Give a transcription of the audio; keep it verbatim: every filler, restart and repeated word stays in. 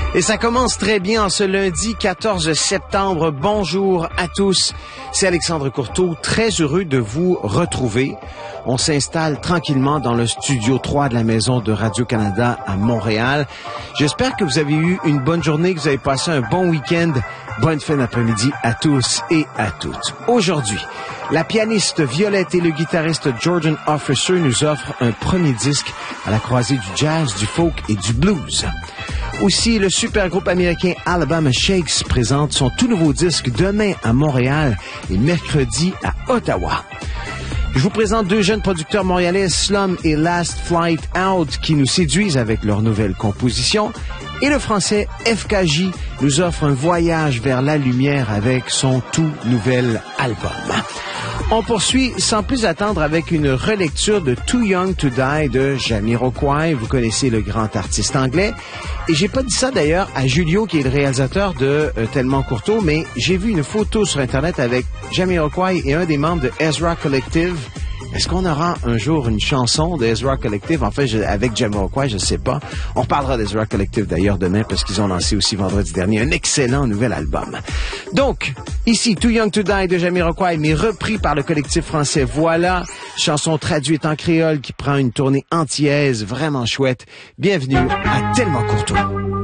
Et ça commence très bien en ce lundi quatorze septembre. Bonjour à tous. C'est Alexandre Courteau, très heureux de vous retrouver. On s'installe tranquillement dans le studio trois de la Maison de Radio-Canada à Montréal. J'espère que vous avez eu une bonne journée, que vous avez passé un bon week-end. Bonne fin d'après-midi à tous et à toutes. Aujourd'hui, la pianiste Violette et le guitariste Jordan Officer nous offrent un premier disque à la croisée du jazz, du folk et du blues. Aussi, le super groupe américain Alabama Shakes présente son tout nouveau disque demain à Montréal et mercredi à Ottawa. Je vous présente deux jeunes producteurs montréalais, Slum et Last Flight Out, qui nous séduisent avec leur nouvelle composition. Et le français F K J nous offre un voyage vers la lumière avec son tout nouvel album. On poursuit sans plus attendre avec une relecture de Too Young to Die de Jamiroquai. Vous connaissez le grand artiste anglais. Et j'ai pas dit ça d'ailleurs à Julio, qui est le réalisateur de euh, Tellement Courteau, mais j'ai vu une photo sur Internet avec Jamiroquai et un des membres de Ezra Collective. Est-ce qu'on aura un jour une chanson de Ezra Collective? En fait, je, avec Jamiroquai, je sais pas. On reparlera d'Ezra Collective d'ailleurs demain parce qu'ils ont lancé aussi vendredi dernier un excellent nouvel album. Donc, ici, Too Young to Die de Jamiroquai, mais repris par le collectif français Voilà. Chanson traduite en créole qui prend une tournée antillaise vraiment chouette. Bienvenue à Tellement Courteau.